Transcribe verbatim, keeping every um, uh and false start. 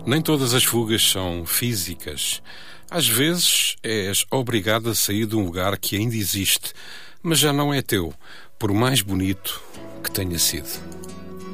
Nem todas as fugas são físicas. Às vezes és obrigado a sair de um lugar que ainda existe, mas já não é teu, por mais bonito que tenha sido.